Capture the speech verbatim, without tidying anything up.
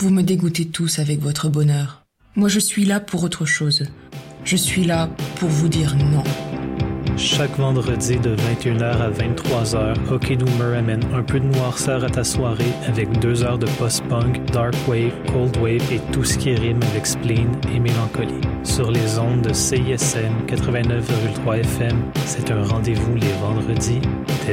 Vous me dégoûtez tous avec votre bonheur. Moi, je suis là pour autre chose. Je suis là pour vous dire non. Chaque vendredi de vingt et une heures à vingt-trois heures, Hockey Doomer amène un peu de noirceur à ta soirée avec deux heures de post-punk, dark wave, cold wave et tout ce qui rime avec spleen et mélancolie. Sur les ondes de C I S M quatre-vingt-neuf virgule trois F M, c'est un rendez-vous les vendredis dès